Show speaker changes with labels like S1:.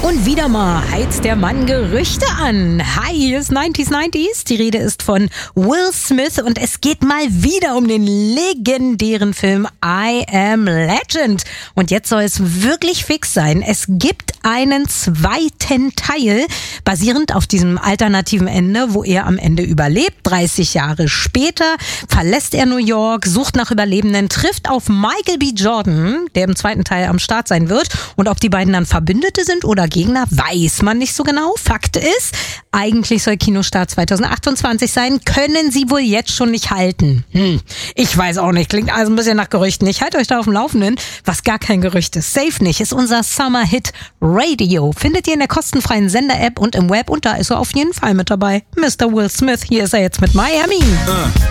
S1: Und wieder mal heizt der Mann Gerüchte an. Hi, hier ist 90s. Die Rede ist von Will Smith und es geht mal wieder um den legendären Film I Am Legend. Und jetzt soll es wirklich fix sein. Es gibt einen zweiten Teil, basierend auf diesem alternativen Ende, wo er am Ende überlebt. 30 Jahre später verlässt er New York, sucht nach Überlebenden, trifft auf Michael B. Jordan, der im zweiten Teil am Start sein wird. Und ob die beiden dann Verbündete sind oder Gegner, weiß man nicht so genau. Fakt ist, eigentlich soll Kinostart 2028 sein, können sie wohl jetzt schon nicht halten. Ich weiß auch nicht, klingt also ein bisschen nach Gerüchten. Ich halte euch da auf dem Laufenden, was gar kein Gerücht ist. Safe nicht, ist unser Summer-Hit Radio. Findet ihr in der kostenfreien Sender-App und im Web und da ist er auf jeden Fall mit dabei. Mr. Will Smith, hier ist er jetzt mit Miami.